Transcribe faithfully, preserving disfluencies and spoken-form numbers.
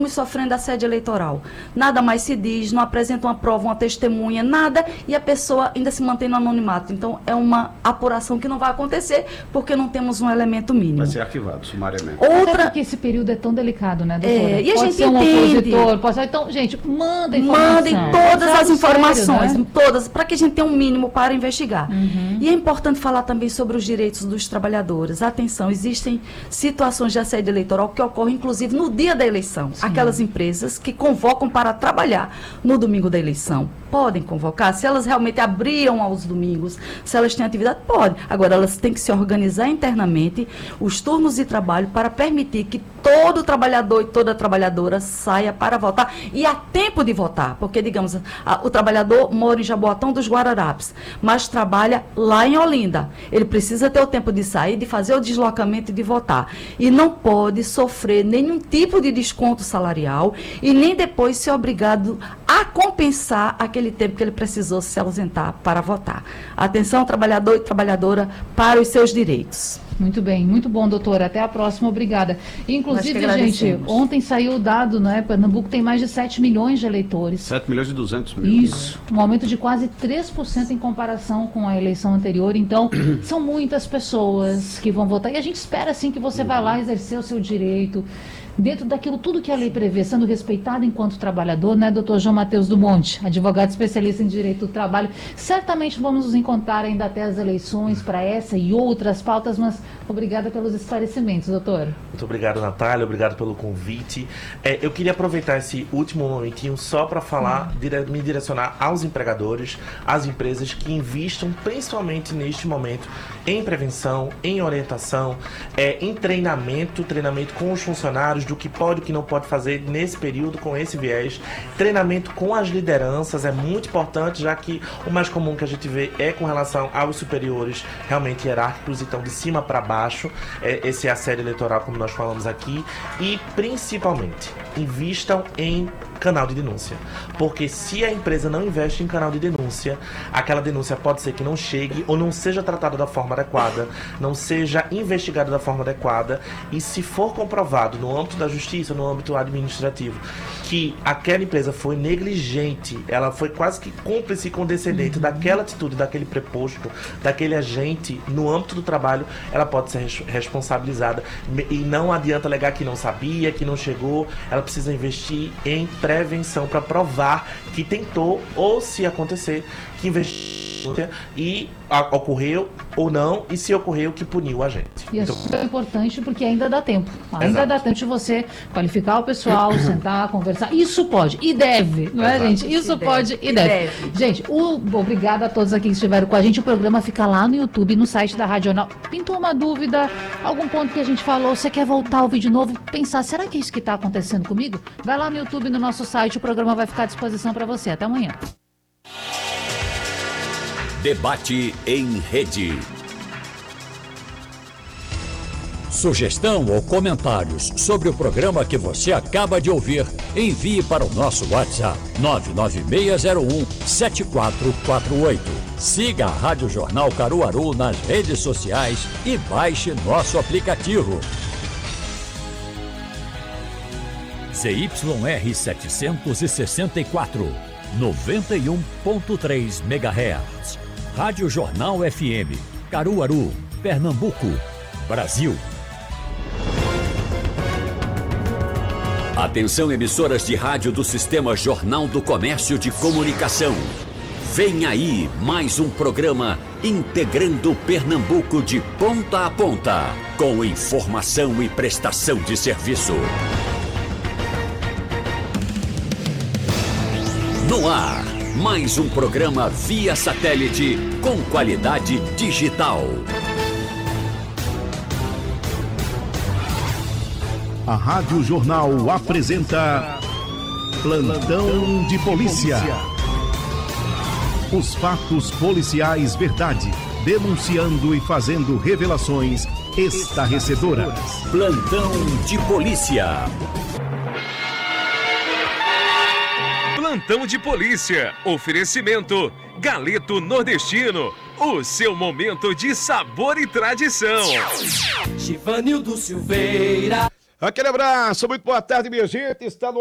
sofrendo assédio eleitoral. Nada mais se diz, não apresenta uma prova, uma testemunha, nada, e a pessoa ainda se mantém no anonimato. Então, é uma apuração que não vai acontecer, porque não temos um elemento mínimo. Vai ser arquivado sumariamente. Outra... Até porque esse período é tão delicado, né, doutora? É, e a pode gente ser um entende. opositor, pode ser... Então, gente, manda informação. Mandem todas Sabe, as informações, sério, né? todas, para que a gente tenha um mínimo para investigar. Uhum. E é importante falar também sobre os direitos dos trabalhadores. Atenção, existem situações de assédio eleitoral que ocorrem, inclusive, no dia da eleição. Sim. Aquelas empresas que convocam para trabalhar no domingo da eleição. Podem convocar, se elas realmente abriam aos domingos, se elas têm atividade, pode. Agora, elas têm que se organizar internamente, os turnos de trabalho, para permitir que todo trabalhador e toda trabalhadora saia para votar, e há tempo de votar, porque, digamos, a, o trabalhador mora em Jaboatão dos Guararapes, mas trabalha lá em Olinda. Ele precisa ter o tempo de sair, de fazer o deslocamento e de votar. E não pode sofrer nenhum tipo de desconto salarial e nem depois ser obrigado a compensar aquele tempo que ele precisou se ausentar para votar. Atenção, trabalhador e trabalhadora, para os seus direitos. Muito bem, muito bom, doutora. Até a próxima, obrigada. Inclusive, gente, ontem saiu o dado, né? Pernambuco tem mais de sete milhões de eleitores. sete milhões e duzentos mil. Isso, um aumento de quase três por cento em comparação com a eleição anterior. Então, são muitas pessoas que vão votar. E a gente espera, sim, que você vá lá exercer o seu direito, dentro daquilo tudo que a lei prevê, sendo respeitado enquanto trabalhador, né, doutor João Matheus Dumont, advogado especialista em direito do trabalho. Certamente vamos nos encontrar ainda até as eleições para essa e outras pautas, mas obrigada pelos esclarecimentos, doutor. Muito obrigado, Natália, obrigado pelo convite. É, eu queria aproveitar esse último momentinho só para falar, dire, me direcionar aos empregadores, às empresas que investam principalmente neste momento em prevenção, em orientação, é, em treinamento, treinamento com os funcionários, do que pode e o que não pode fazer nesse período com esse viés. Treinamento com as lideranças é muito importante, já que o mais comum que a gente vê é com relação aos superiores realmente hierárquicos, então de cima para baixo, é, esse assédio eleitoral, como nós falamos aqui. E principalmente, invistam em canal de denúncia, porque se a empresa não investe em canal de denúncia, aquela denúncia pode ser que não chegue ou não seja tratada da forma adequada, não seja investigada da forma adequada, e se for comprovado no âmbito da justiça, no âmbito administrativo, que aquela empresa foi negligente, ela foi quase que cúmplice e condescendente uhum. daquela atitude, daquele preposto, daquele agente no âmbito do trabalho, ela pode ser res- responsabilizada, e não adianta alegar que não sabia, que não chegou, ela precisa investir em prevenção para provar que tentou, ou se acontecer, que investiu e a, ocorreu ou não, e se ocorreu, que puniu o agente. E é então, super importante porque ainda dá tempo. Ainda Exato. dá tempo de você qualificar o pessoal, sentar, conversar. Isso pode e deve, não é, Exato. gente? Isso E pode deve, e e deve. deve. Gente, o, obrigada a todos aqui que estiveram com a gente. O programa fica lá no YouTube, no site da Rádio Jornal. Pintou uma dúvida, algum ponto que a gente falou, você quer voltar a ouvir de novo, pensar, será que é isso que está acontecendo comigo? Vai lá no YouTube, no nosso site, o programa vai ficar à disposição para você. Até amanhã. Debate em rede. Sugestão ou comentários sobre o programa que você acaba de ouvir, envie para o nosso WhatsApp nove nove seis zero um sete quatro quatro oito. Siga a Rádio Jornal Caruaru nas redes sociais e baixe nosso aplicativo. Z Y R setecentos e sessenta e quatro, noventa e um ponto três megahertz. Rádio Jornal F M, Caruaru, Pernambuco, Brasil. Atenção, emissoras de rádio do Sistema Jornal do Comércio de Comunicação. Vem aí mais um programa integrando Pernambuco de ponta a ponta, com informação e prestação de serviço. No ar, mais um programa via satélite com qualidade digital. A Rádio Jornal apresenta Plantão de Polícia. Os fatos policiais verdade, denunciando e fazendo revelações estarrecedoras. Plantão de Polícia. Plantão de Polícia. Oferecimento Galeto Nordestino. O seu momento de sabor e tradição. Givanildo Silveira. Aquele abraço, muito boa tarde, minha gente. Está no